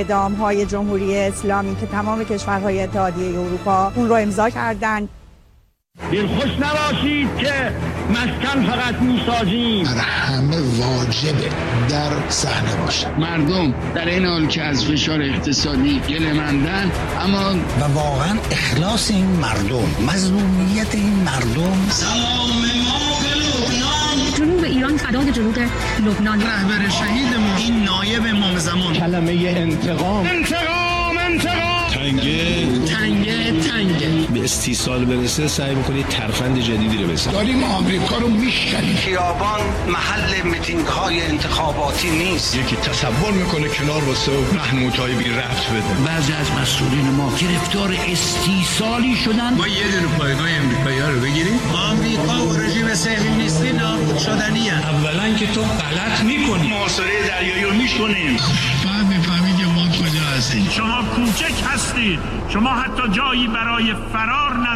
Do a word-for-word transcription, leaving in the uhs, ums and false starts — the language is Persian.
اعدام‌های جمهوری اسلامی که تمام کشورهای اتحادیه اروپا اون رو امضا کردن. دلخوش نباشید که مسکن فقط میسازیم، بر همه واجبه در صحنه باشن. مردم در این حال که از فشار اقتصادی گله‌مندن، اما و واقعا اخلاص این مردم، مظلومیت این مردم. سلام ما به لبنان. جنوب ایران فدای جنوب لبنان. رهبر شهیدمون این نایب امام زمان. کلمه انتقام انتقام انتقام تنگه تنگه تنگه به استیصال برسه، سعی میکنید ترفند جدیدی رو بزنید. داریم آمریکا رو میشکنیم. خیابان محل میتینگ های انتخاباتی نیست. یکی تصور میکنه کنار واسه محمودهای بی ربط بده. بعضی از مسئولین ما گرفتار استیصالی شدن. ما یه دونه پایگاه امریکایی‌ها رو بگیریم. آمریکا و رژیم صهیونیستی نابود شدنیه. اولا که تو غلط میکنی، محاصره دریایی رو میکنیم. بعد میفهمید که ما کجا هستیم. شما کوچک هستید، شما حتی جایی برای فرار ندارید.